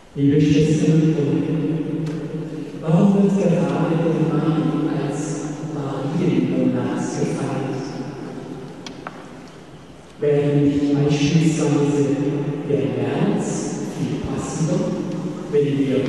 Liebe Schwestern und Brüder, warum wird gerade der Mai als Marienmonat gefeiert? Wäre nicht beispielsweise der März viel passender, wenn wir